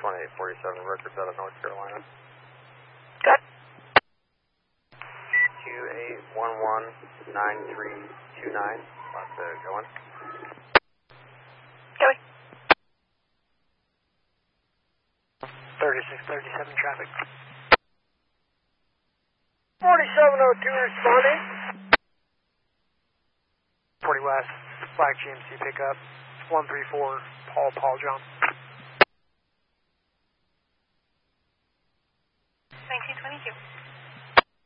1847 records out of North Carolina. Got it. 28119329. About to go in. Copy. 3637 traffic. 4702 responding. 40 West, Black GMC pickup, 134, Paul John. 1922.